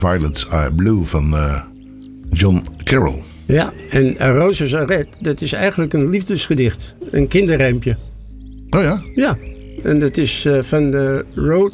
Violets Are Blue van John Carroll. Ja, en Roses Are Red, dat is eigenlijk een liefdesgedicht. Een kinderrijmpje. Oh ja? Ja, en dat is van de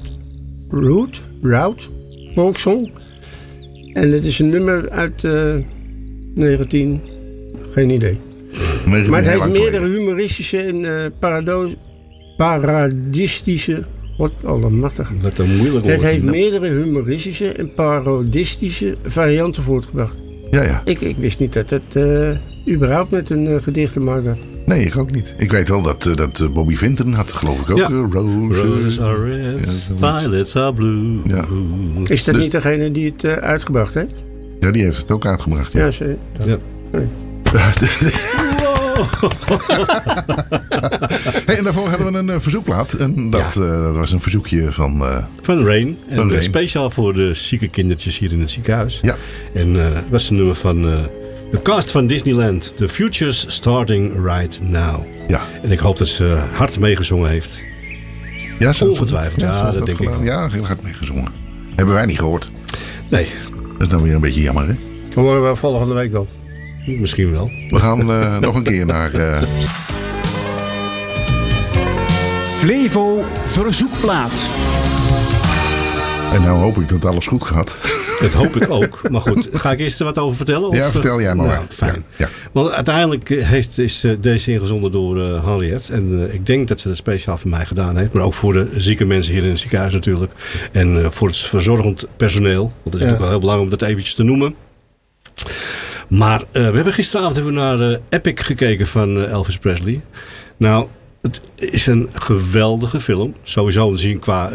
Route, volkszong. En dat is een nummer uit 19... Geen idee. Maar het heeft meerdere humoristische en parodistische... Wat allemachtig. Wat een moeilijk woord. Het heeft meerdere humoristische en parodistische varianten voortgebracht. Ja. Ik wist niet dat het überhaupt met een gedicht te maken had. Nee, ik ook niet. Ik weet wel dat Bobby Vinton had, geloof ik ook. Ja. Roses are red, violets are blue. Ja. Is dat niet degene die het uitgebracht heeft? Ja, die heeft het ook uitgebracht. Ja. Ja, zeker. Ja. Nee. Hey, en daarvoor hadden we een verzoekplaat. En dat was een verzoekje van Rain. En Rain. Speciaal voor de zieke kindertjes hier in het ziekenhuis. Ja. En dat was een nummer van de cast van Disneyland. The Future's Starting Right Now. Ja. En ik hoop dat ze hard meegezongen heeft. Ja, Ongetwijfeld. Ja, dat denk ik wel. Ja, heel hard meegezongen. Hebben wij niet gehoord. Nee, Dat is nou weer een beetje jammer, hè? Dat horen we volgende week wel. misschien wel. We gaan nog een keer naar... Flevo Verzoekplaat. En nou hoop ik dat alles goed gaat. Dat hoop ik ook. Maar goed, ga ik eerst er wat over vertellen? Ja, vertel jij maar. Nou, fijn. Ja. Want uiteindelijk is deze ingezonden door Henriette. En ik denk dat ze dat speciaal voor mij gedaan heeft. Maar ook voor de zieke mensen hier in het ziekenhuis natuurlijk. En voor het verzorgend personeel. Dat is natuurlijk wel heel belangrijk om dat eventjes te noemen. Maar we hebben gisteravond naar Epic gekeken van Elvis Presley. Nou, het is een geweldige film. Sowieso te zien qua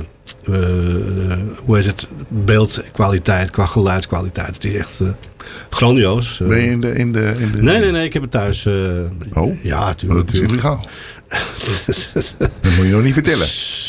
beeldkwaliteit, qua geluidskwaliteit. Het is echt grandioos. Ben je in de... Nee, ik heb het thuis. Ja, natuurlijk. Dat is illegaal. Dat moet je nog niet vertellen.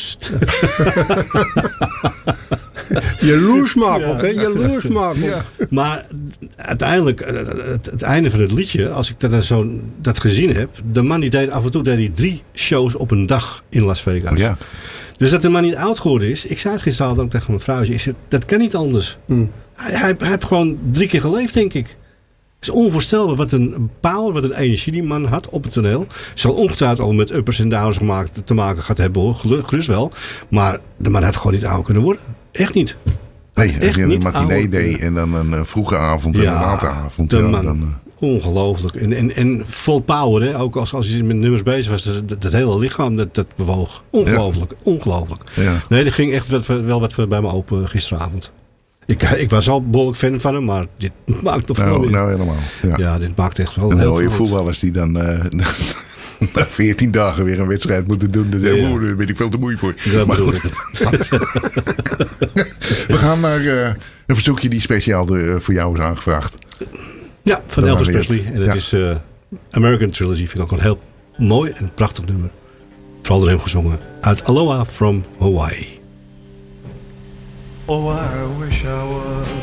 Jaloersmakeld, hè? Jaloersmakeld. Ja. Maar uiteindelijk, het einde van het liedje, als ik dat gezien heb, de man die deed af en toe 3 shows op een dag in Las Vegas. Oh, ja. Dus dat de man niet oud geworden is. Ik zei het gisteravond ook tegen mijn vrouwtje. Ik zei, dat kan niet anders. Hij heeft gewoon 3 keer geleefd, denk ik. Het is onvoorstelbaar wat een power, wat een energie die man had op het toneel. Zal ongetwijfeld al met uppers en downs te maken gehad hebben, hoor. Gerust wel. Maar de man had gewoon niet oud kunnen worden. Echt niet. Nee, als je een niet matinee ouder deed kunnen. en dan een vroege avond en een late avond. de Ja, man. dan, Ongelooflijk. En vol power, hè. Ook als je met nummers bezig was. Dat hele lichaam, dat bewoog. Ongelooflijk. Ongelooflijk. Ja. Nee, er ging echt wel wat bij me open gisteravond. Ik was al behoorlijk fan van hem, maar dit maakt nog veel meer. Nou, helemaal. Ja. Ja, dit maakt echt wel En heel dan hoor je veel. voetballers die dan na 14 dagen weer een wedstrijd moeten doen. Dan zeggen we, daar ben ik veel te moe voor. Dat Maar bedoel goed. ik. We gaan naar een verzoekje die speciaal voor jou is aangevraagd. Ja, van Dat Elvis waren Presley. het. En dat is American Trilogy. Vind ik ook een heel mooi en prachtig nummer. Vooral door hem gezongen. Uit Aloha from Hawaii. Oh, I wish I was